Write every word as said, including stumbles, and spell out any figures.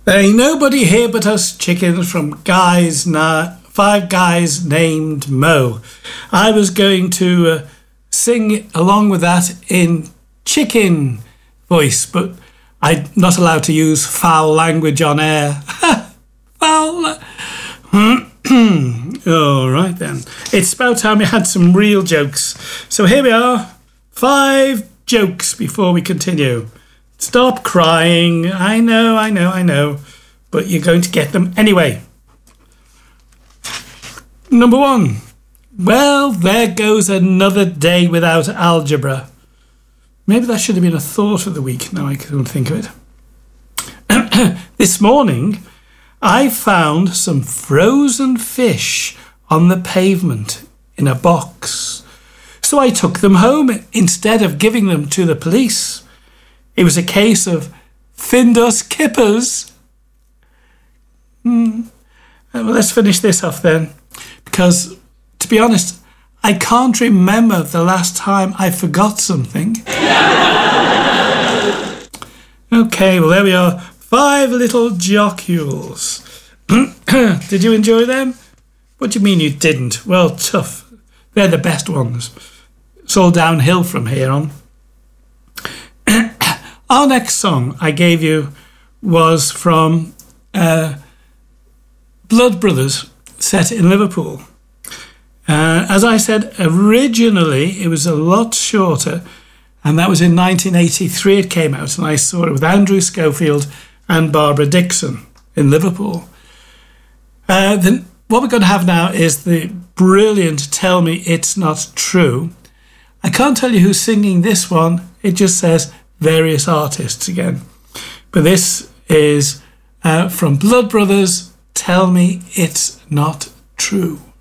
There ain't nobody here but us chickens from guys na- Five Guys Named Mo. I was going to uh, sing along with that in chicken voice, but I'm not allowed to use foul language on air. Foul. All right then. It's about time we had some real jokes. So here we are. Five jokes before we continue. Stop crying. I know, I know, I know. But you're going to get them anyway. Number one. Well, there goes another day without algebra. Maybe that should have been a thought of the week. Now I can think of it. This morning, I found some frozen fish on the pavement in a box. So I took them home instead of giving them to the police. It was a case of Findus kippers. Hmm. Well, let's finish this off then. Because, to be honest, I can't remember the last time I forgot something. Okay, well, there we are. Five little jockules. Did you enjoy them? What do you mean you didn't? Well, tough. They're the best ones. It's all downhill from here on. Our next song I gave you was from uh, Blood Brothers, set in Liverpool. Uh, as I said, originally it was a lot shorter, and that was in nineteen eighty-three it came out, and I saw it with Andrew Schofield and Barbara Dixon in Liverpool. Uh, then what we're going to have now is the brilliant Tell Me It's Not True. I can't tell you who's singing this one, it just says various artists again. But this is uh, from Blood Brothers, Tell Me It's Not True.